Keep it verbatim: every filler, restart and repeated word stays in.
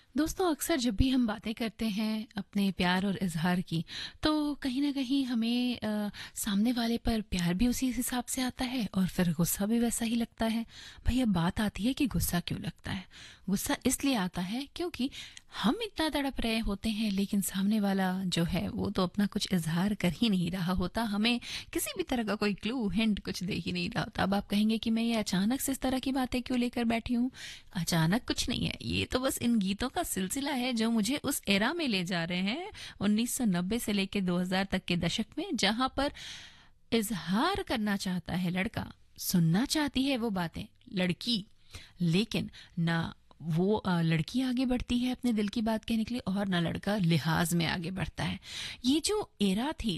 दोस्तों अक्सर जब भी हम बातें करते हैं अपने प्यार और इजहार की तो कहीं ना कहीं हमें अ, सामने वाले पर प्यार भी उसी हिसाब से आता है और फिर गुस्सा भी वैसा ही लगता है। भाई अब बात आती है कि गुस्सा क्यों लगता है। गुस्सा इसलिए आता है क्योंकि हम इतना तड़प रहे होते हैं लेकिन सामने वाला जो है वो तो अपना कुछ इजहार कर ही नहीं रहा होता, हमें किसी भी तरह का कोई क्लू हिंट कुछ दे ही नहीं रहा होता। अब आप कहेंगे कि मैं ये अचानक से इस तरह की बातें क्यों लेकर बैठी हूँ। अचानक कुछ नहीं है, ये तो बस इन गीतों का सिलसिला है जो मुझे उस एरा में ले जा रहे हैं, उन्नीस सौ नब्बे से लेके दो हज़ार तक के दशक में, जहां पर इजहार करना चाहता है लड़का, सुनना चाहती है वो बातें लड़की, लेकिन ना वो अ, लड़की आगे बढ़ती है अपने दिल की बात कहने के लिए और ना लड़का लिहाज में आगे बढ़ता है। ये जो एरा थी